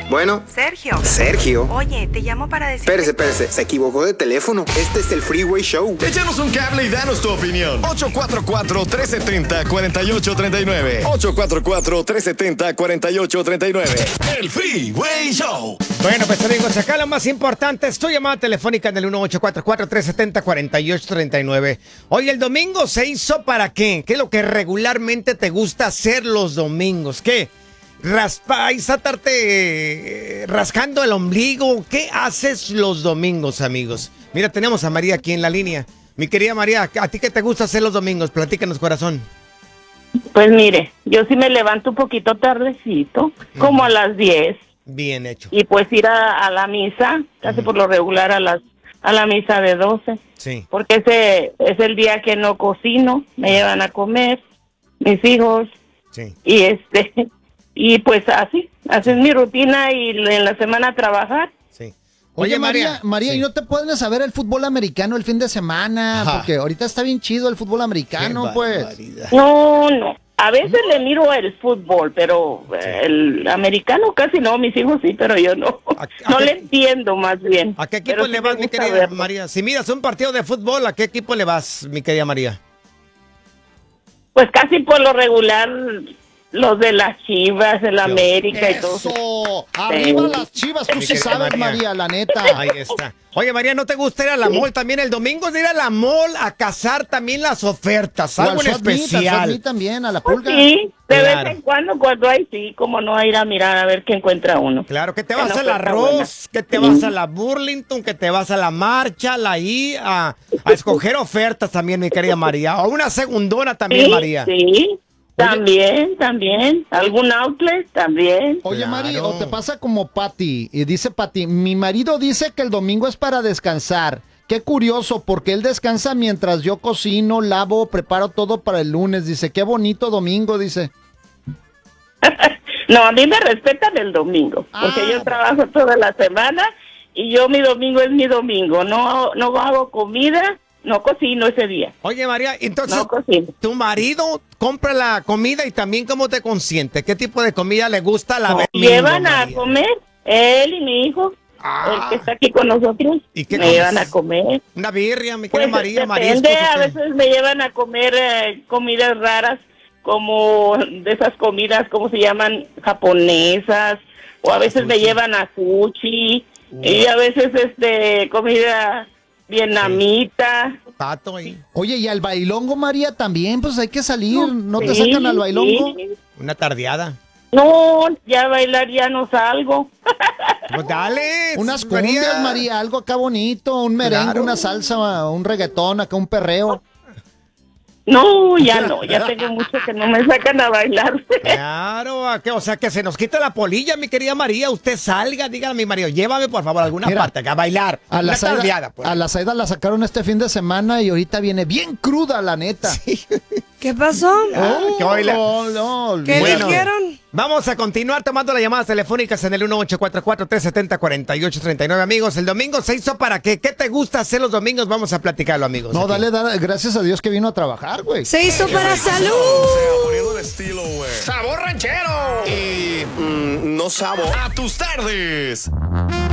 Bueno. Sergio. Sergio. Oye, te llamo para decir... Espérese. Se equivocó de teléfono. Este es el Freeway Show. Échanos un cable y danos tu opinión. 844-370-4839. 844-370-4839. El Freeway Show. Bueno, pues amigos, acá lo más importante es tu llamada telefónica en el 1844-370-4839. Hoy el domingo se hizo ¿para qué? ¿Qué es lo que regularmente te gusta hacer los domingos? ¿Qué? ¿Estarte rascando el ombligo? ¿Qué haces los domingos, amigos? Mira, tenemos a María aquí en la línea. Mi querida María, ¿a ti qué te gusta hacer los domingos? Platícanos, corazón. Pues mire, yo sí me levanto un poquito tardecito, como a las 10. Bien hecho. Y pues ir a la misa, casi por lo regular a la misa de 12. Sí. Porque ese es el día que no cocino, me llevan a comer mis hijos. Sí. Y pues así es mi rutina y en la semana trabajar. Sí. Oye, María, sí. ¿y no te pones a ver el fútbol americano el fin de semana? Ajá. Porque ahorita está bien chido el fútbol americano, pues. No. A veces le miro el fútbol, pero el americano casi no, mis hijos sí, pero yo no. No le entiendo más bien. ¿A qué equipo le vas, mi querida María? Si miras un partido de fútbol, ¿a qué equipo le vas, mi querida María? Pues casi por lo regular los de las Chivas, el América y todo. ¡Eso! ¡Arriba las Chivas! Tú sí sabes, María, la neta. Ahí está. Oye, María, ¿no te gusta ir a la mall también el domingo? De ir a la mall a cazar también las ofertas, algo en especial. A mí también, a la Pues pulga. sí, de Claro. vez en cuando hay, sí, como no ir a mirar a ver qué encuentra uno. Claro, que te Una vas a la oferta Ross, buena. que te vas a la Burlington, que te vas a la Marcha, a escoger ofertas también, mi querida María. O una segundona también, Sí, María. sí. También. ¿Algún outlet? También. Oye, Claro. Mari, o te pasa como Patty, y dice Patty, mi marido dice que el domingo es para descansar. Qué curioso, porque él descansa mientras yo cocino, lavo, preparo todo para el lunes. Dice, qué bonito domingo, dice. No, a mí me respetan el domingo, porque yo trabajo toda la semana y mi domingo es mi domingo. No hago comida, no cocino ese día. Oye, María, entonces, No cocino. ¿tu marido compra la comida y también cómo te consiente? ¿Qué tipo de comida le gusta la domingo, Llevan a María? comer, él y mi hijo, el que está aquí con nosotros, ¿Y qué me comes? llevan a comer. Una birria, mi querida Pues María, depende, mariscos. a veces me llevan a comer comidas raras, como de esas comidas, ¿cómo se llaman? Japonesas, o a veces me llevan a sushi, y a veces comida vietnamita. Pato ahí. Oye, y al bailongo, María, también, pues hay que salir. ¿No te Sí, sacan al bailongo? sí. Una tardeada. No, ya a bailar ya no salgo. Pues dale. Unas cumbias, María, algo acá bonito, un merengue, Claro. una salsa, un reggaetón, acá un perreo. No, ya tengo mucho que no me sacan a bailar. Claro, o sea, que se nos quita la polilla, mi querida María. Usted salga, dígale a mi marido, llévame por favor a alguna Mira, parte, a bailar. A la Una Zaida, tardeada, pues. a la Zaida la sacaron este fin de semana y ahorita viene bien cruda, la neta. ¿Qué pasó? Que baila. no, ¿Qué Bueno. dijeron? Vamos a continuar tomando las llamadas telefónicas en el 1844-370-4839. Amigos, el domingo se hizo ¿para qué? ¿Qué te gusta hacer los domingos? Vamos a platicarlo, amigos. No, aquí. dale, gracias a Dios que vino a trabajar, güey. Se hizo para salud. Poniendo el estilo, güey. ¡Sabor ranchero! Y no sabo. A tus tardes.